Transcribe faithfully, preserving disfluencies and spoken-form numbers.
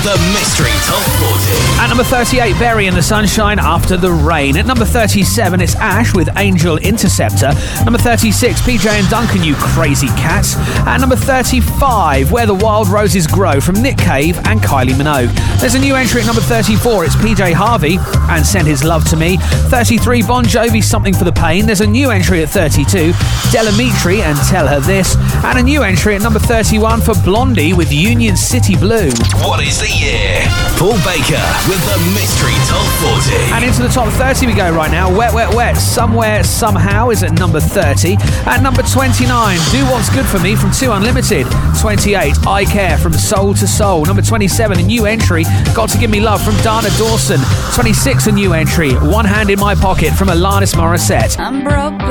the Mystery Top forty. At number thirty-eight, Berry in the Sunshine After the Rain. At number thirty-seven, it's Ash with Angel Interceptor. Number thirty-six, P J and Duncan, You Crazy Cats. At number thirty-five, Where the Wild Roses Grow from Nick Cave and Kylie Minogue. There's a new entry at number thirty-four, it's P J Harvey and Send His Love to Me. thirty-three, Bon Jovi, Something for the Pain. There's a new entry at thirty-two, Delamitri and Tell Her This. And a new entry at number thirty-one for Blondie with Union City Blue. What is the year? Paul Baker with the Mystery Top forty. And into the top thirty we go right now. Wet, Wet, Wet, Somewhere, Somehow is at number thirty. At number twenty-nine, Do What's Good For Me from Two Unlimited. twenty-eight, I Care from Soul to Soul. Number twenty-seven, a new entry, Got to Give Me Love from Dana Dawson. twenty-six, a new entry, One Hand in My Pocket from Alanis Morissette. I'm broke.